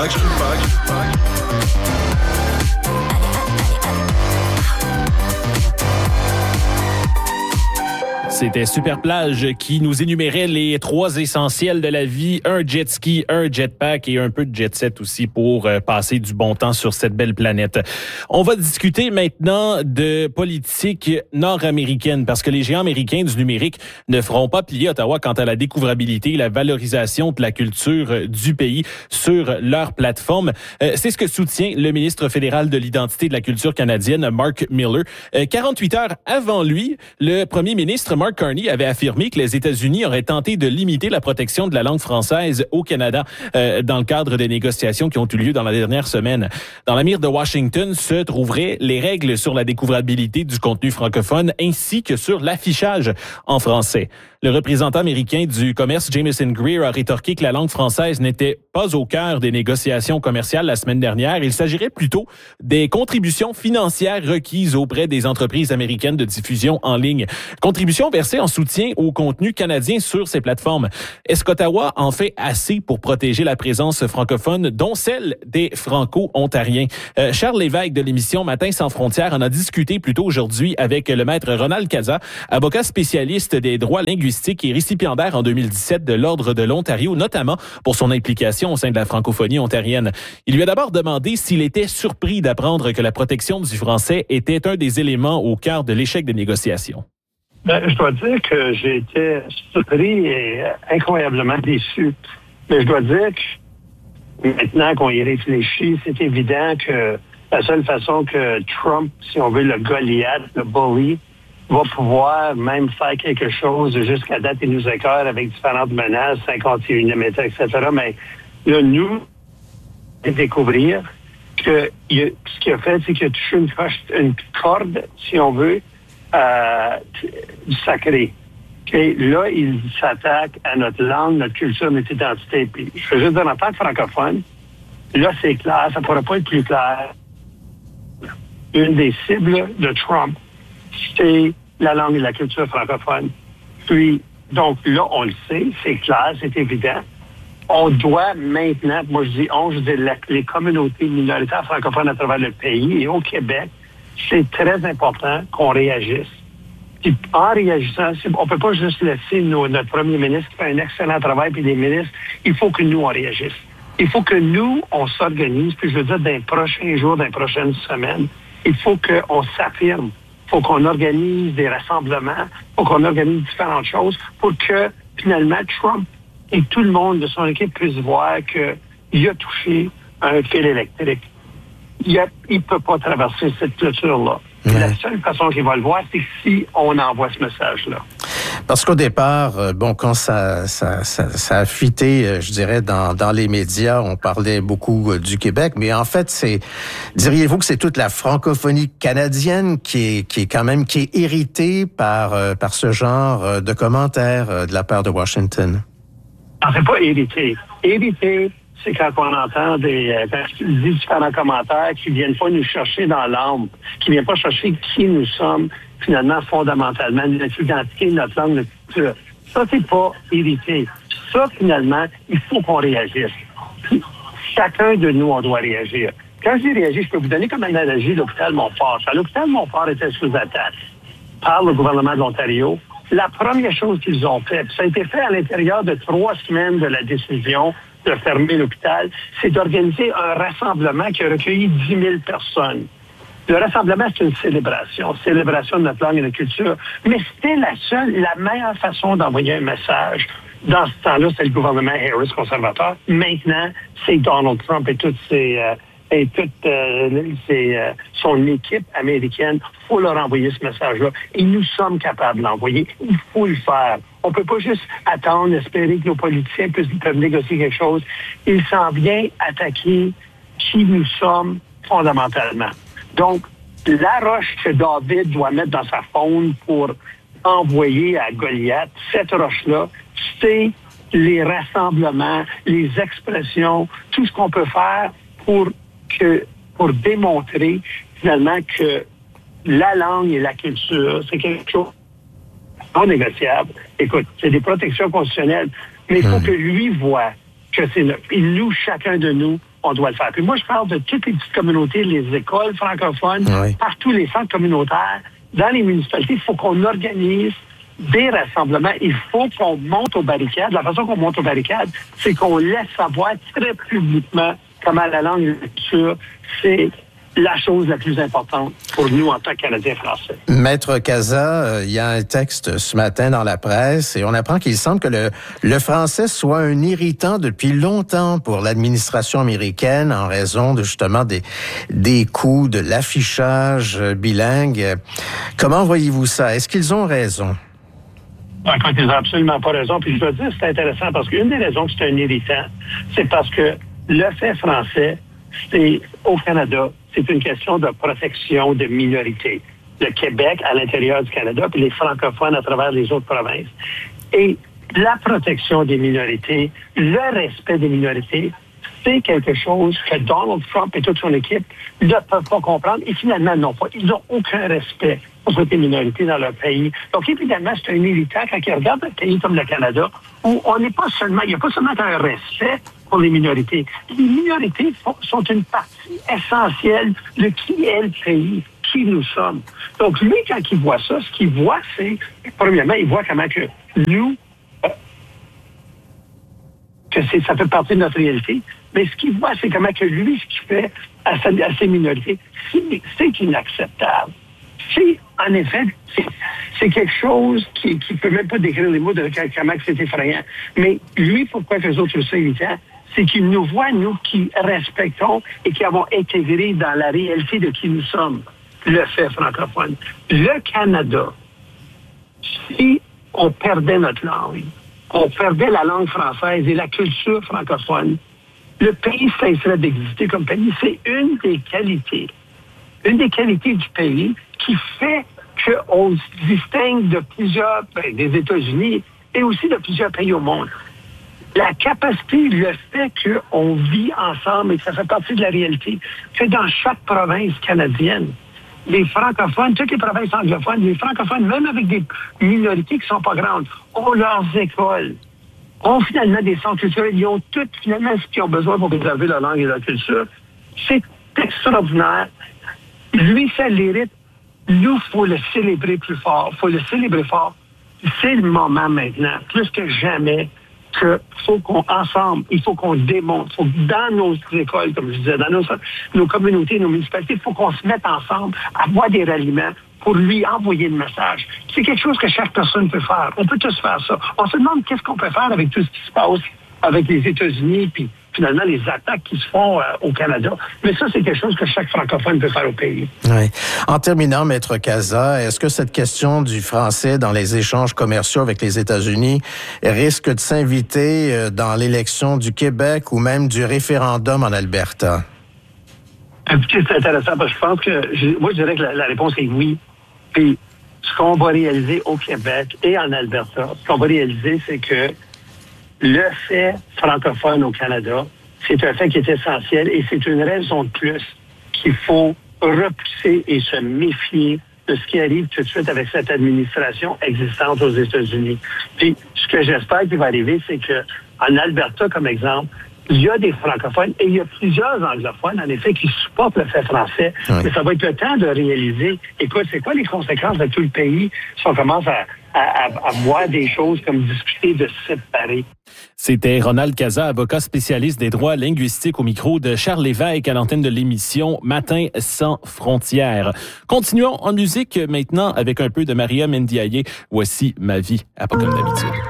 C'était Super Plage qui nous énumérait les 3 essentiels de la vie, un jet ski, un jetpack et un peu de jet set aussi pour passer du bon temps sur cette belle planète. On va discuter maintenant de politique nord-américaine parce que les géants américains du numérique ne feront pas plier Ottawa quant à la découvrabilité et la valorisation de la culture du pays sur leur plateforme. C'est ce que soutient le ministre fédéral de l'identité et de la culture canadienne, Mark Miller. 48 heures avant lui, le premier ministre Mark Carney avait affirmé que les États-Unis auraient tenté de limiter la protection de la langue française au Canada dans le cadre des négociations qui ont eu lieu dans la dernière semaine. Dans la mire de Washington se trouveraient les règles sur la découvrabilité du contenu francophone ainsi que sur l'affichage en français. Le représentant américain du commerce, Jameson Greer, a rétorqué que la langue française n'était pas au cœur des négociations commerciales la semaine dernière. Il s'agirait plutôt des contributions financières requises auprès des entreprises américaines de diffusion en ligne. Contributions versées en soutien au contenu canadien sur ces plateformes. Est-ce qu'Ottawa en fait assez pour protéger la présence francophone, dont celle des Franco-Ontariens? Charles Lévesque de l'émission Matin sans frontières en a discuté plus tôt aujourd'hui avec le maître Ronald Caza, avocat spécialiste des droits linguistiques et récipiendaire en 2017 de l'Ordre de l'Ontario, notamment pour son implication au sein de la francophonie ontarienne. Il lui a d'abord demandé s'il était surpris d'apprendre que la protection du français était un des éléments au cœur de l'échec des négociations. Je dois dire que j'ai été surpris et incroyablement déçu. Mais je dois dire que maintenant qu'on y réfléchit, c'est évident que la seule façon que Trump, si on veut, le Goliath, le bully, va pouvoir même faire quelque chose jusqu'à date, il nous écœure avec différentes menaces, 51e État, etc. Mais là, nous, découvrir que ce qu'il a fait, c'est qu'il a touché une corde, si on veut, du sacré. Okay? Là, il s'attaque à notre langue, notre culture, notre identité. Puis, je veux juste dire, en tant que francophone, là, c'est clair, ça ne pourrait pas être plus clair. Une des cibles de Trump, c'est la langue et la culture francophone. Puis, donc là, on le sait, c'est clair, c'est évident. On doit maintenant, moi je dis les communautés minoritaires francophones à travers le pays et au Québec, c'est très important qu'on réagisse. Puis en réagissant, on ne peut pas juste laisser notre premier ministre qui fait un excellent travail, puis les ministres, il faut que nous, on réagisse. Il faut que nous, on s'organise, puis je veux dire, dans les prochains jours, dans les prochaines semaines, il faut qu'on s'affirme. Il faut qu'on organise des rassemblements, il faut qu'on organise différentes choses pour que, finalement, Trump et tout le monde de son équipe puissent voir qu'il a touché un fil électrique. Il ne peut pas traverser cette clôture-là. Ouais. La seule façon qu'il va le voir, c'est si on envoie ce message-là. Parce qu'au départ, quand ça a fuité, je dirais, dans les médias, on parlait beaucoup du Québec, mais en fait, diriez-vous que c'est toute la francophonie canadienne qui est héritée par ce genre de commentaires de la part de Washington? Non, c'est pas hérité. Hérité, c'est quand on entend des différents commentaires qui viennent pas nous chercher dans l'âme, qui viennent pas chercher qui nous sommes, finalement, fondamentalement, notre identité, notre langue, notre culture. Ça, c'est pas hérité. Ça, finalement, il faut qu'on réagisse. Chacun de nous, on doit réagir. Quand je dis réagir, je peux vous donner comme analogie l'hôpital Montfort. L'hôpital Montfort était sous attaque par le gouvernement de l'Ontario. La première chose qu'ils ont fait, ça a été fait à l'intérieur de 3 semaines de la décision de fermer l'hôpital, c'est d'organiser un rassemblement qui a recueilli 10 000 personnes. Le rassemblement, c'est une célébration de notre langue et de notre culture. Mais c'était la meilleure façon d'envoyer un message. Dans ce temps-là, c'est le gouvernement Harris conservateur. Maintenant, c'est Donald Trump et son équipe américaine. Il faut leur envoyer ce message-là. Et nous sommes capables de l'envoyer. Il faut le faire. On ne peut pas juste attendre, espérer que nos politiciens peuvent négocier quelque chose. Il s'en vient attaquer qui nous sommes fondamentalement. Donc, la roche que David doit mettre dans sa faune pour envoyer à Goliath, cette roche-là, c'est les rassemblements, les expressions, tout ce qu'on peut faire pour démontrer finalement que la langue et la culture, c'est quelque chose non négociable. Écoute, c'est des protections constitutionnelles, mais il faut que lui voie que c'est notre. Et nous, chacun de nous, on doit le faire. Puis moi, je parle de toutes les petites communautés, les écoles francophones, partout les centres communautaires, dans les municipalités. Il faut qu'on organise des rassemblements. Il faut qu'on monte aux barricades. La façon qu'on monte aux barricades, c'est qu'on laisse savoir très publiquement comment la langue et la culture, c'est la chose la plus importante pour nous en tant que Canadiens français. Maître Casa, il y a un texte ce matin dans la presse et on apprend qu'il semble que le français soit un irritant depuis longtemps pour l'administration américaine en raison de justement des coûts, de l'affichage bilingue. Comment voyez-vous ça? Est-ce qu'ils ont raison? Écoute, ils n'ont absolument pas raison. Puis je dois dire, c'est intéressant parce qu'une des raisons que c'est un irritant, c'est parce que le fait français, c'est au Canada, c'est une question de protection de minorités. Le Québec à l'intérieur du Canada, puis les francophones à travers les autres provinces. Et la protection des minorités, le respect des minorités, c'est quelque chose que Donald Trump et toute son équipe ne peuvent pas comprendre et finalement non pas. Ils n'ont aucun respect pour les minorités dans leur pays. Donc évidemment, c'est un irritant quand ils regardent un pays comme le Canada où on n'est pas seulement, il n'y a pas seulement un respect pour les minorités. Les minorités sont une partie essentielle de qui est le pays, qui nous sommes. Donc lui, quand il voit ça, ce qu'il voit, c'est, premièrement, il voit comment que nous, ça fait partie de notre réalité, mais ce qu'il voit, c'est comment que lui, ce qu'il fait à ses minorités, c'est inacceptable. C'est, en effet, c'est quelque chose qui peut même pas décrire les mots de comment c'est effrayant. Mais lui, pourquoi les autres trouvent ça irritant, c'est qu'il nous voit, nous, qui respectons et qui avons intégré dans la réalité de qui nous sommes, le fait francophone. Le Canada, si on perdait notre langue, on perdait la langue française et la culture francophone, le pays cesserait d'exister comme pays. C'est une des qualités du pays qui fait qu'on se distingue de plusieurs, des États-Unis et aussi de plusieurs pays au monde. La capacité, le fait qu'on vit ensemble et que ça fait partie de la réalité, que dans chaque province canadienne, les francophones, toutes les provinces anglophones, les francophones, même avec des minorités qui sont pas grandes, ont leurs écoles, ont finalement des centres culturels, ils ont toutes finalement ce qu'ils ont besoin pour préserver leur langue et leur culture. C'est extraordinaire. Lui, ça l'hérite. Nous, il faut le célébrer plus fort. Il faut le célébrer fort. C'est le moment maintenant, plus que jamais, qu'il faut qu'ensemble, il faut qu'on démontre, faut que dans nos écoles, comme je disais, dans nos communautés, nos municipalités, il faut qu'on se mette ensemble, avoir des ralliements pour lui envoyer le message. C'est quelque chose que chaque personne peut faire. On peut tous faire ça. On se demande qu'est-ce qu'on peut faire avec tout ce qui se passe avec les États-Unis, puis finalement les attaques qui se font au Canada. Mais ça, c'est quelque chose que chaque francophone peut faire au pays. Oui. En terminant, Maître Casa, est-ce que cette question du français dans les échanges commerciaux avec les États-Unis risque de s'inviter dans l'élection du Québec ou même du référendum en Alberta? Écoutez, c'est intéressant parce que je pense que, moi, je dirais que la réponse est oui. Puis, ce qu'on va réaliser au Québec et en Alberta, ce qu'on va réaliser, c'est que le fait francophone au Canada, c'est un fait qui est essentiel et c'est une raison de plus qu'il faut repousser et se méfier de ce qui arrive tout de suite avec cette administration existante aux États-Unis. Puis, ce que j'espère qui va arriver, c'est que en Alberta, comme exemple, il y a des francophones et il y a plusieurs anglophones, en effet, qui supportent le fait français. Oui. Mais ça va être le temps de réaliser, écoute, c'est quoi les conséquences de tout le pays si on commence à voir des choses comme discuter de se séparer. C'était Ronald Casa, avocat spécialiste des droits linguistiques au micro de Charles Lévesque à l'antenne de l'émission Matin sans frontières. Continuons en musique maintenant avec un peu de Maria Ndiaye. Voici Ma vie, à pas comme d'habitude.